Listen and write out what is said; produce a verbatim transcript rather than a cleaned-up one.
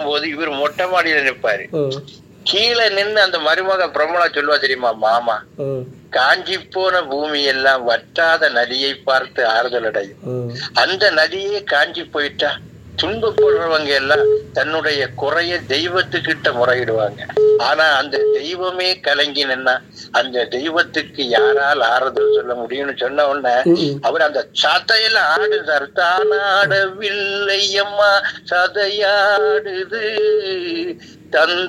போது இவர் மொட்டை மாடியில நிற்பாரு. ஓ கீழே நின்று அந்த மருமக பிரம்மலா சொல்லுவா தெரியுமா, மாமா ஓ காஞ்சி போன பூமி எல்லாம் வற்றாத நதியை பார்த்து ஆறுதல் அடையும். ஓ அந்த நதியே காஞ்சி போயிட்டா துன்பப்படுறவங்க எல்லாம் தன்னுடைய குறைய தெய்வத்துக்கிட்ட முறையிடுவாங்க. ஆனா அந்த தெய்வமே கலங்கினா அந்த தெய்வத்துக்கு யாரால் ஆறுதல் சொல்ல முடியும்னு சொன்ன உடனே அவர் அந்த சதையில ஆடுதார். தானாடவில்லை அம்மா சதையாடுது தன்